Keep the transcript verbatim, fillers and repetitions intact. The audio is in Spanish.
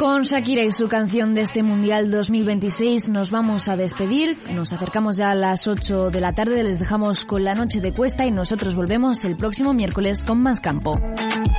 Con Shakira y su canción de este Mundial dos mil veintiséis nos vamos a despedir. Nos acercamos ya a las ocho de la tarde, les dejamos con la noche de Cuesta y nosotros volvemos el próximo miércoles con más campo.